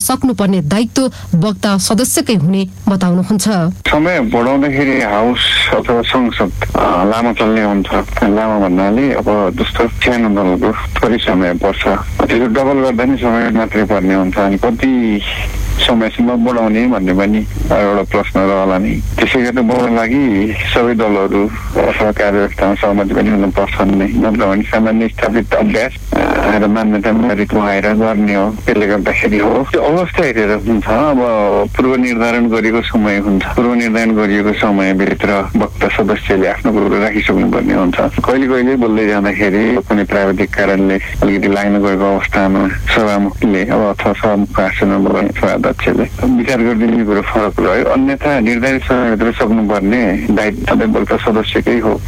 सक्नुपर्ने दायित्व वक्ता सदस्यकै हुने बताउनुहुन्छ। समय बढाउँदाखेरि हाउस अथवा संसद लामो चल्ने हुन्छ। लामो भन्नाले अब जस्तो सानो दलको थोरै समय पर्छ, त्यो डबल गर्दा नि समय मात्रै पर्ने हुन्छ। अनि कति समयसम्म बढाउने भन्ने पनि एउटा प्रश्न रहला नि। त्यसै गरी बढाउन लागि सबै दलहरू अथवा कार्यव्यवस्थामा सहमति पनि हुनुपर्छ नै, नत्र भने सामान्य स्थापित अभ्यास र मान्यता मेरिट लगाएर गर्ने हो। त्यसले गर्दाखेरि हो त्यो अवस्था हेरेर हुन्छ। अब पूर्व निर्धारण गरिएको समय हुन्छ, पूर्व निर्धारण गरिएको समयभित्र वक्ता सदस्यले आफ्नो कुरो राखिसक्नुपर्ने हुन्छ। कहिले कहिले बोल्दै जाँदाखेरि कुनै प्राविधिक कारणले अलिकति लाग्न गएको अवस्थामा सभामुखले अब अथवा सभामुखको आसनमा बोल्ने अध्यक्षले विचार गरिदिने कुरो फरक रह्यो। अन्यथा निर्धारित समयभित्र सक्नुपर्ने दायित्व सबै वक्ता सदस्यकै हो।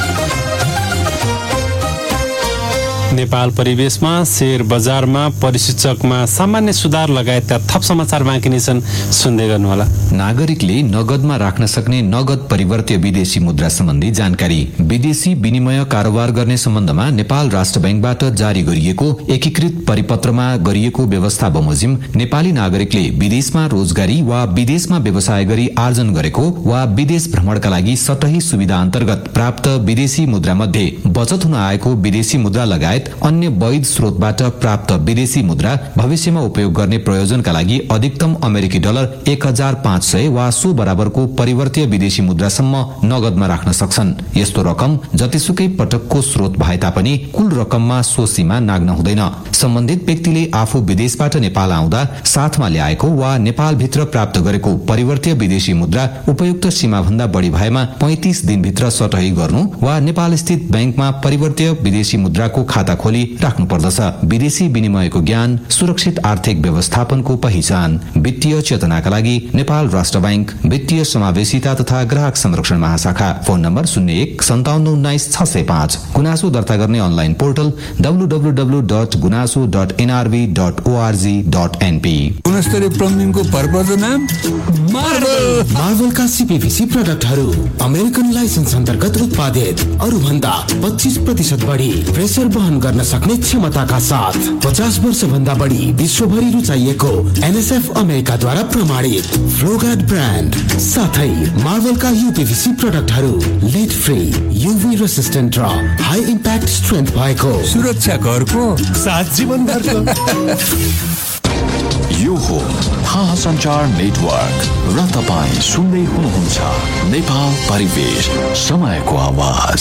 नेपाल परिवेशमा शेयर बजारमा परिसूचकमा सामान्य सुधार लगायतका थप समाचार बाँकी नै छन्, सुन्दै गर्नुहोला। नागरिकले नगदमा राख्न सक्ने नगद परिवर्त्य विदेशी मुद्रा सम्बन्धी जानकारी। विदेशी विनिमय कारोबार गर्ने सम्बन्धमा नेपाल राष्ट्र बैंकबाट जारी गरिएको एकीकृत परिपत्रमा गरिएको व्यवस्था बमोजिम नेपाली नागरिकले विदेशमा रोजगारी वा विदेशमा व्यवसाय गरी आर्जन गरेको वा विदेश भ्रमणका लागि सटही सुविधा अन्तर्गत प्राप्त विदेशी मुद्रा मध्ये बचत हुन आएको विदेशी मुद्रा लगायत अन्य वैध स्रोतबाट प्राप्त विदेशी मुद्रा भविष्यमा उपयोग गर्ने प्रयोजनका लागि अधिकतम अमेरिकी डलर 1500 वा सो बराबरको परिवर्त्य विदेशी मुद्रासम्म नगदमा राख्न सक्छन्। यस्तो रकम जतिसुकै पटकको स्रोत भए तापनि कुल रकममा सो सीमा नाग्न हुँदैन। सम्बन्धित व्यक्तिले आफू विदेशबाट नेपाल आउँदा साथमा ल्याएको वा नेपालभित्र प्राप्त गरेको परिवर्त्य विदेशी मुद्रा उपयुक्त सीमा भन्दा बढी भएमा 35 दिनभित्र सटही गर्नु वा नेपाल स्थित बैंकमा परिवर्त्य विदेशी मुद्राको खाता खोली राख्नु पर्दछ। विदेशी विनिमयको ज्ञान, सुरक्षित आर्थिक व्यवस्थापनको पहिचान। वित्तीय चेतनाका लागि नेपाल राष्ट्र बैंक वित्तीय समावेशिता तथा ग्राहक संरक्षण महाशाखा। Phone number 0157199605। गुनासो दर्ता गर्ने अनलाइन पोर्टल www.gunaso.nrv.org.np। गुणस्तरीय प्लम्बिङको भरपर्दो नाम मार्भलका सीपीवीसी प्रोडक्टहरू अमेरिकन लाइसेन्स अन्तर्गत उत्पादित, अरू भन्दा 25% बढी प्रेसर वहन गर्न सक्ने क्षमताका साथ 50 वर्ष भन्दा बढी विश्वभरि रुचाइएको एनएसएफ अमेरिकाद्वारा प्रमाणित फ्लोगार्ड ब्रान्ड साथै मार्भलका यूपीवीसी प्रोडक्टहरू लिड फ्री, यूवी रेसिस्टेन्ट र हाई इम्प्याक्ट स्ट्रेन्थ भएको सुरक्षा घरको साथ जीवन घरको। यो हो थाहा सञ्चार नेटवर्क र तपाईँ सुन्दै हुनुहुन्छ नेपाल परिवेश, समयको आवाज।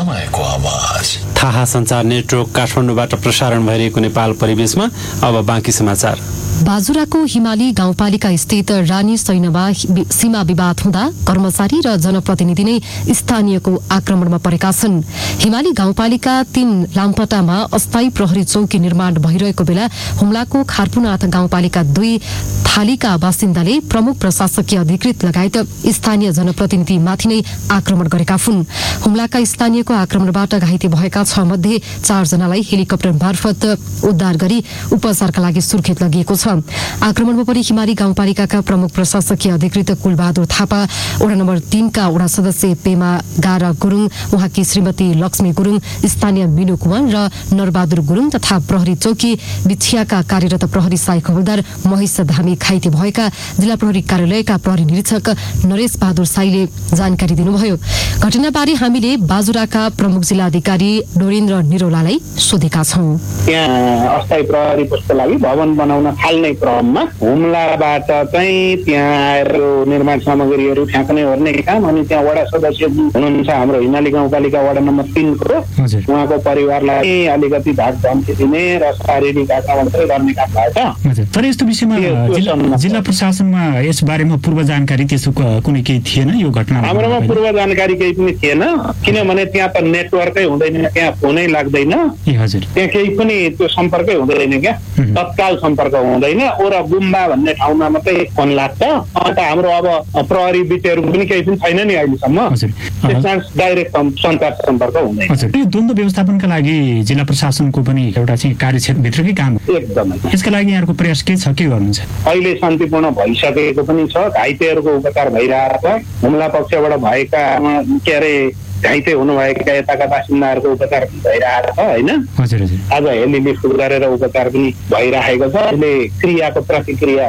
थाहा सञ्चार नेटवर्क काठमाडौँबाट प्रसारण भइरहेको नेपाल परिवेशमा अब बाँकी समाचार। बाजुराको हिमाली गाउँपालिका स्थित रानी सैनमा सीमा विवाद हुँदा कर्मचारी र जनप्रतिनिधि नै स्थानीयको आक्रमणमा परेका छन्। हिमाली गाउँपालिका 3 लामपटामा अस्थायी प्रहरी चौकी निर्माण भइरहेको बेला हुम्लाको खारपुनाथ गाउँपालिका 2 थालीका बासिन्दाले प्रमुख प्रशासकीय अधिकृत लगायत स्थानीय जनप्रतिनिधिमाथि नै आक्रमण गरेका हुन्। हुम्लाका स्थानीयको आक्रमणबाट घाइते भएका 6 मध्ये 4 जनालाई हेलिकप्टर मार्फत उद्धार गरी उपचारका लागि सुर्खेत लगिएको छ। आक्रमणमा परि हिमाली गाउँपालिकाका प्रमुख प्रशासकीय अधिकृत कुलबहादुर थापा, वडा नम्बर 3 का वडा सदस्य पेमा गारा गुरुङ, उहाँकी श्रीमती लक्ष्मी गुरुङ, स्थानीय मिनु कुमार र नरबहादुर गुरुङ तथा प्रहरी चौकी बिछियाका कार्यरत प्रहरी सहायक हवलदार महेश धामी घाइते भएका जिल्ला प्रहरी कार्यालयका प्रहरी निरीक्षक नरेश बहादुर साईले जानकारी दिनुभयो। घटनाबारे हामीले बाजुराका प्रमुख जिल्ला अधिकारी डोरेन्द्र निरौलालाई सोधेका छौं। त्यहाँ अस्थायी प्रहरी पोस्टको लागि भवन बनाउन थाल्ने क्रममा हुम्लाबाट चाहिँ त्यहाँ आएर निर्माण सामग्रीहरू फ्याँक्ने ओर्ने काम, अनि त्यहाँ वडा सदस्य हुनुहुन्छ हाम्रो हिमाली गाउँपालिका वडा नम्बर 3 को, उहाँको परिवारलाई अलिकति धाक धम्की दिने र शारीरिक आक्रमण गर्ने काम भएको छ। तर यस्तो विषयमा जिल्ला प्रशासनमा यस बारेमा पूर्व जानकारी त्यसो कुनै केही थिएन? यो घटना हाम्रोमा पूर्व जानकारी केही पनि थिएन, किनभने त्यहाँ त नेटवर्कै हुँदैन, त्यहाँ फोनै लाग्दैन, त्यहाँ केही पनि त्यो सम्पर्कै हुँदैन, क्या तत्काल सम्पर्क हुँदैन। ओरा गुम्बा भन्ने ठाउँमा मात्रै फोन लाग्छ। अन्त हाम्रो अब प्रहरी बिटेहरू पनि केही पनि छैन नि अहिलेसम्म, त्यसमा डाइरेक्ट सञ्चार सम्पर्क हुँदैन। यो द्वन्द्व व्यवस्थापनका लागि जिल्ला प्रशासनको पनि एउटा चाहिँ कार्यक्षेत्रभित्रकै काम एकदमै। यसका लागि यहाँको प्रयास के छ, के गर्नुहुन्छ? अहिले शान्तिपूर्ण भइसकेको पनि छ, घाइतेहरूको उपचार भइरहेको छ। हुम्ला पक्षबाट भएका के अरे घाइते हुनुभएका यताका बासिन्दाहरूको उपचार भइरहेको छ होइन। आज हेली लिफ्ट गरेर उपचार पनि भइरहेको छ। अहिले क्रियाको प्रतिक्रिया